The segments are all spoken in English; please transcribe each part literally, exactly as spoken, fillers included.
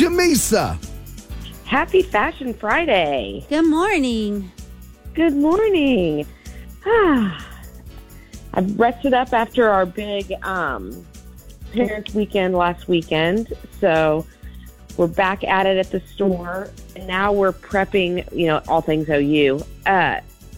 Jamisa. Happy Fashion Friday. Good morning. Good morning. Ah, I've rested up after our big um, parents' weekend last weekend. So we're back at it at the store. And now we're prepping, you know, all things O U. Uh,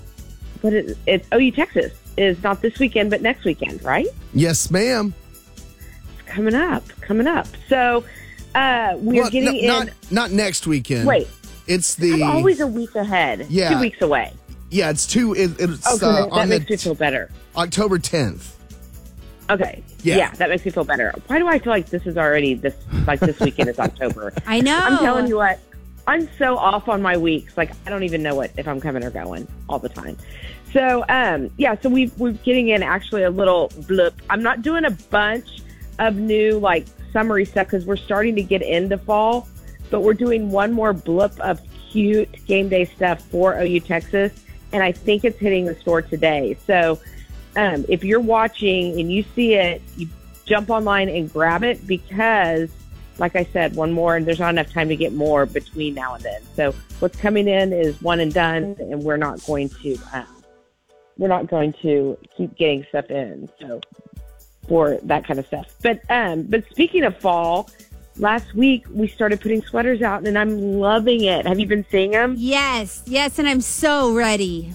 but it, it's O U Texas is not this weekend, but next weekend, right? Yes, ma'am. It's coming up, coming up. So uh, we're well, getting no, in. Not, not next weekend. Wait. It's the. I'm always a week ahead. Yeah. Two weeks away. Yeah, it's two. It, it's Okay, uh, that on makes the me feel better. October tenth. Okay. Yeah. yeah, that makes me feel better. Why do I feel like this is already this like this weekend is October? I know. I'm telling you what, I'm so off on my weeks. Like I don't even know what if I'm coming or going all the time. So um yeah, so we we're getting in actually a little blip. I'm not doing a bunch of new like summery stuff because we're starting to get into fall, but we're doing one more blip of cute game day stuff for O U Texas, and I think it's hitting the store today. So um, if you're watching and you see it, you jump online and grab it because, like I said, one more, and there's not enough time to get more between now and then. So what's coming in is one and done, and we're not going to um, we're not going to keep getting stuff in. So for that kind of stuff. But um, but speaking of fall. Last week, we started putting sweaters out, and I'm loving it. Have you been seeing them? Yes, yes, and I'm so ready.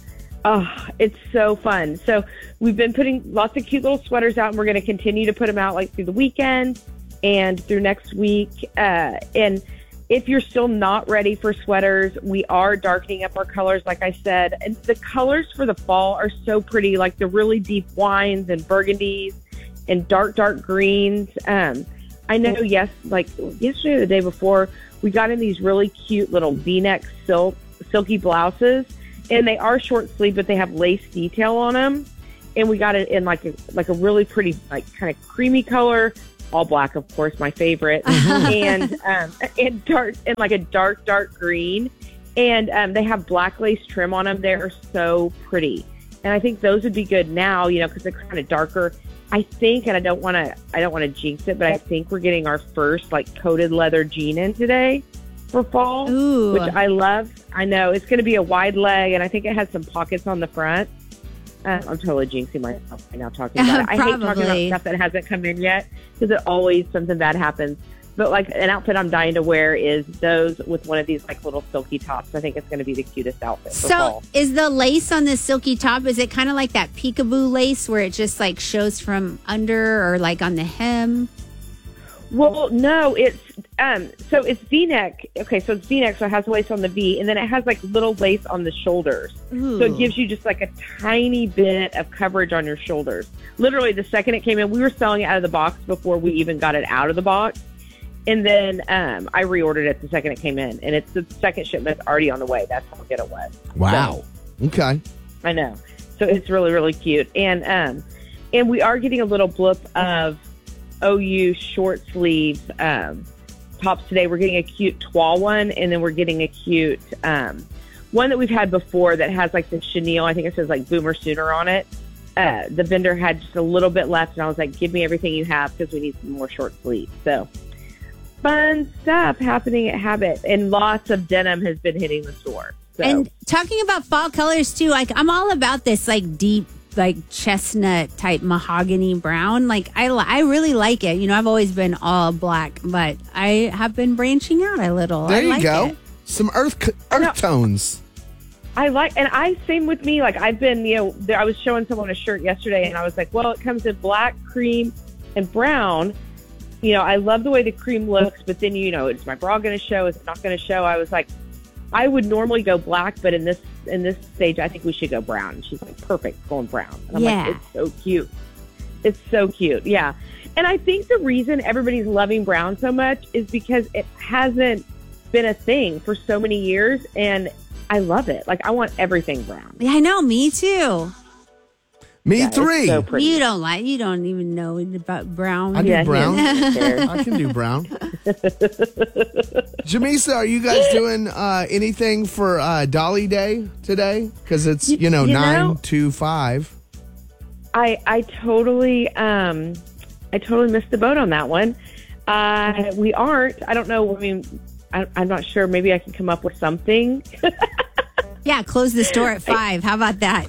Oh, it's so fun. So we've been putting lots of cute little sweaters out, and we're going to continue to put them out like through the weekend and through next week. Uh, and if you're still not ready for sweaters, we are darkening up our colors, like I said. And the colors for the fall are so pretty, like the really deep wines and burgundies and dark, dark greens. Um I know, yes, like yesterday or the day before, we got in these really cute little V-neck silk, silky blouses, and they are short sleeve, but they have lace detail on them. And we got it in like a like a really pretty, like kind of creamy color, all black, of course, my favorite, and um, and dark and like a dark, dark green. And um, they have black lace trim on them. They're so pretty, and I think those would be good now, you know, because they're kind of darker. I think, and I don't want to, I don't want to jinx it, but I think we're getting our first like coated leather jean in today for fall, Ooh. which I love. I know it's going to be a wide leg, and I think it has some pockets on the front. Uh, I'm totally jinxing myself right now talking about it. I hate talking about stuff that hasn't come in yet because it always something bad happens. But like an outfit I'm dying to wear is those with one of these like little silky tops. I think it's going to be the cutest outfit for so fall. Is the lace on this silky top, is it kind of like that peekaboo lace where it just like shows from under or like on the hem? Well, no, it's um so it's V-neck. Okay, so it's V-neck, so it has lace on the V, and then it has like little lace on the shoulders. Ooh. So it gives you just like a tiny bit of coverage on your shoulders. Literally, the second it came in, we were selling it out of the box before we even got it out of the box. And then um, I reordered it the second it came in, and it's the second shipment already on the way. That's how good it was. Wow. So, okay. I know. So it's really, really cute. And um, and we are getting a little blip of O U short sleeve um, tops today. We're getting a cute toile one, and then we're getting a cute um, one that we've had before that has like the chenille. I think it says like Boomer Sooner on it. Uh, the vendor had just a little bit left, and I was like, give me everything you have because we need some more short sleeves. So fun stuff happening at Habit, and lots of denim has been hitting the store. So. And talking about fall colors too, like I'm all about this like deep, like chestnut type mahogany brown. Like I, I really like it. You know, I've always been all black, but I have been branching out a little. There I you like go. It. Some earth earth No. tones. I like, and I, same with me, like I've been, you know, there, I was showing someone a shirt yesterday, and I was like, well, it comes in black, cream, and brown. You know, I love the way the cream looks, but then, you know, is my bra going to show? Is it not going to show? I was like, I would normally go black, but in this in this stage, I think we should go brown. And she's like, perfect, going brown. And I'm Yeah. like, it's so cute. It's so cute. Yeah. And I think the reason everybody's loving brown so much is because it hasn't been a thing for so many years, and I love it. Like, I want everything brown. Yeah, I know. Me too. Me Yeah, it's three. so pretty. You don't like. You don't even know about brown. I do Yeah, brown. he doesn't care. I can do brown. Jamisa, are you guys doing uh, anything for uh, Dolly Day today? Because it's, you know, You nine know- to five. I I totally um I totally missed the boat on that one. Uh, we aren't. I don't know. I mean, I, I'm not sure. Maybe I can come up with something. Yeah, close the store at five. How about that?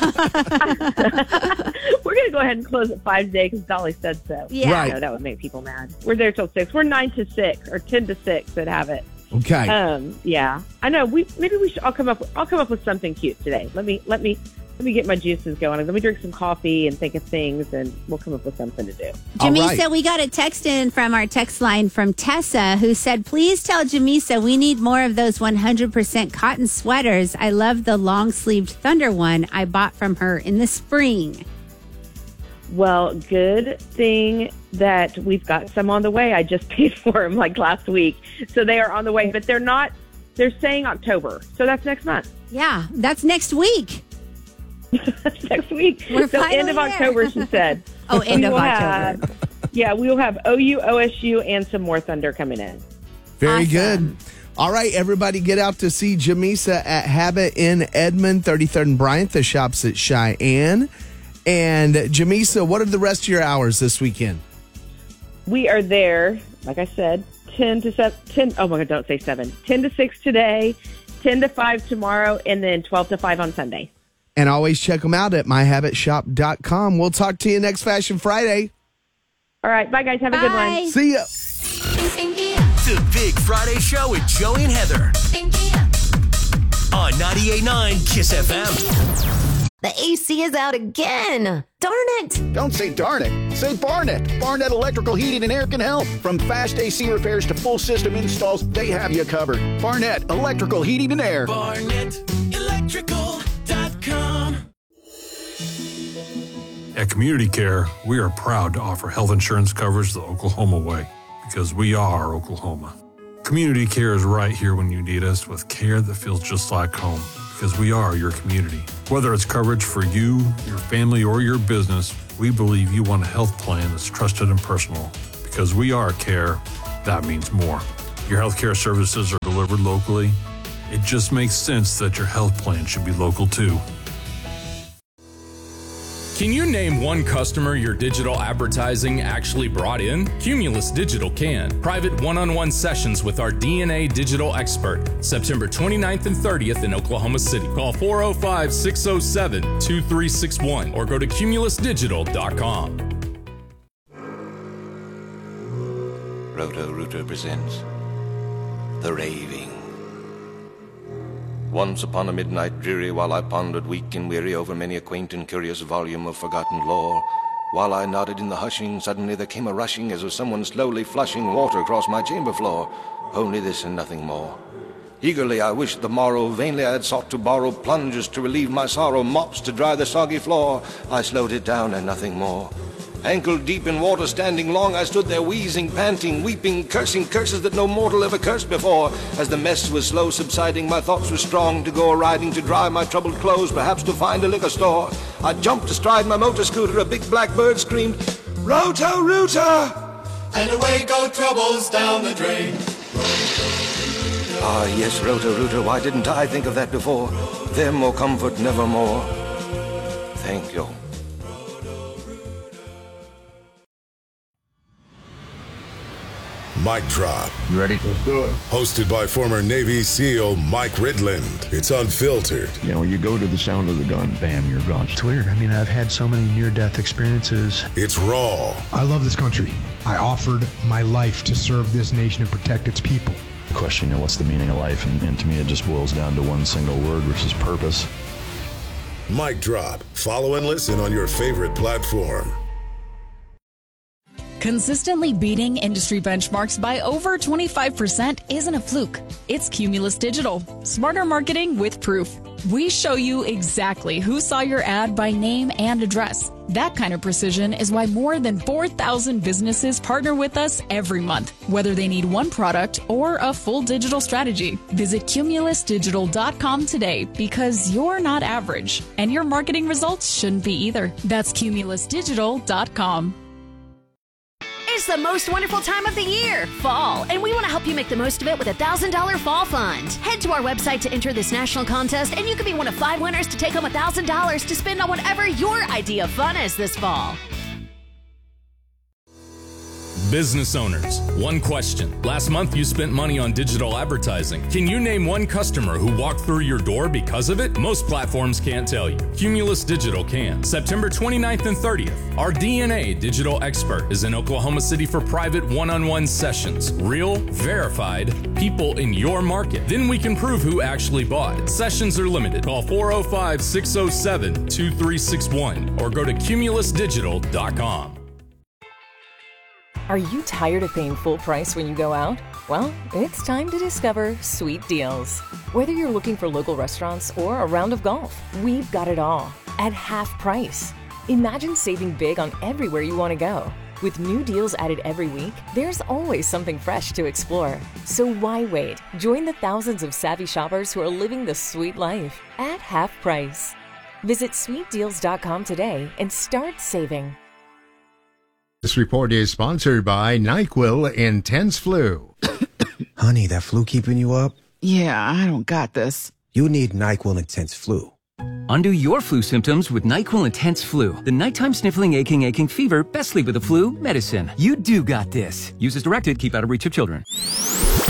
We're going to go ahead and close at five today because Dolly said so. Yeah. Right. I know that would make people mad. We're there till six. We're nine to six or ten to six that have it. Okay. Um, yeah, I know. We maybe we should. I'll come up. I'll come up with something cute today. Let me let me let me get my juices going. Let me drink some coffee and think of things, and we'll come up with something to do. All Jamisa, right. we got a text in from our text line from Tessa who said, please tell Jamisa we need more of those one hundred percent cotton sweaters. I love the long-sleeved Thunder one I bought from her in the spring. Well, good thing that we've got some on the way. I just paid for them like last week, so they are on the way. But they're not. They're saying October, so that's next month. Yeah, that's next week. That's next week. We're so end finally of there. October, she said. Oh, end We of will October. have- yeah, we will have O U, O S U, and some more Thunder coming in. Very Awesome. good. All right, everybody get out to see Jamisa at Habit in Edmond, thirty-third and Bryant. The shop's at Cheyenne. And Jamisa, what are the rest of your hours this weekend? We are there, like I said, ten to seven, ten, oh my God, don't say seven. ten to six today, ten to five tomorrow, and then twelve to five on Sunday. And always check them out at my habit shop dot com. We'll talk to you next Fashion Friday. All right, bye guys, have a good Bye. one. See ya. The Big Friday Show with Joey and Heather on ninety-eight point nine Kiss F M. The A C is out again. Darn it. Don't say darn it. Say Barnett. Barnett Electrical Heating and Air can help. From fast A C repairs to full system installs, they have you covered. Barnett Electrical Heating and Air. Barnett Electrical dot com. At Community Care, we are proud to offer health insurance coverage the Oklahoma way, because we are Oklahoma. Community Care is right here when you need us with care that feels just like home, because we are your community. Whether it's coverage for you, your family, or your business, we believe you want a health plan that's trusted and personal. Because we are care, that means more. Your healthcare services are delivered locally. It just makes sense that your health plan should be local too. Can you name one customer your digital advertising actually brought in? Cumulus Digital can. Private one-on-one sessions with our D N A digital expert. September twenty-ninth and thirtieth in Oklahoma City. Call four oh five, six oh seven, two three six one or go to cumulus digital dot com. Roto Rooter presents The Raving. Once upon a midnight dreary, while I pondered weak and weary over many a quaint and curious volume of forgotten lore, while I nodded in the hushing, suddenly there came a rushing as of someone slowly flushing water across my chamber floor. Only this and nothing more. Eagerly I wished the morrow, vainly I had sought to borrow plungers to relieve my sorrow, mops to dry the soggy floor. I slowed it down and nothing more. Ankle deep in water, standing long, I stood there wheezing, panting, weeping, cursing curses that no mortal ever cursed before. As the mess was slow subsiding, my thoughts were strong to go a-riding, to dry my troubled clothes, perhaps to find a liquor store. I jumped astride my motor scooter, a big black bird screamed, Roto Rooter! And away go troubles down the drain. Ah, yes, Roto Rooter, why didn't I think of that before? Them or comfort nevermore. Thank you. Mic Drop. You ready? Let's do it. Hosted by former Navy SEAL Mike Ridland. It's unfiltered. You know, you go to the sound of the gun, bam, you're gone. It's weird. I mean, I've had so many near-death experiences. It's raw. I love this country. I offered my life to serve this nation and protect its people. The question, you know, what's the meaning of life? And, and to me, it just boils down to one single word, which is purpose. Mic Drop. Follow and listen on your favorite platform. Consistently beating industry benchmarks by over twenty-five percent isn't a fluke. It's Cumulus Digital. Smarter marketing with proof. We show you exactly who saw your ad by name and address. That kind of precision is why more than four thousand businesses partner with us every month, whether they need one product or a full digital strategy. Visit cumulus digital dot com today, because you're not average, and your marketing results shouldn't be either. That's cumulus digital dot com. It's the most wonderful time of the year, fall, and we want to help you make the most of it with a one thousand dollars Fall Fund. Head to our website to enter this national contest, and you could be one of five winners to take home one thousand dollars to spend on whatever your idea of fun is this fall. Business owners, one question. Last month you spent money on digital advertising. Can you name one customer who walked through your door because of it? Most platforms can't tell you. Cumulus Digital can. September twenty-ninth and thirtieth, our D N A digital expert is in Oklahoma City for private one-on-one sessions. Real, verified, people in your market. Then we can prove who actually bought. Sessions are limited. Call four oh five, six oh seven, two three six one or go to cumulus digital dot com. Are you tired of paying full price when you go out? Well, it's time to discover Sweet Deals. Whether you're looking for local restaurants or a round of golf, we've got it all at half price. Imagine saving big on everywhere you want to go. With new deals added every week, there's always something fresh to explore. So why wait? Join the thousands of savvy shoppers who are living the sweet life at half price. Visit sweet deals dot com today and start saving. This report is sponsored by NyQuil Intense Flu. Honey, that flu keeping you up? Yeah, I don't got this. You need NyQuil Intense Flu. Undo your flu symptoms with NyQuil Intense Flu. The nighttime sniffling, aching, aching fever. Best sleep with the flu medicine. You do got this. Use as directed. Keep out of reach of children.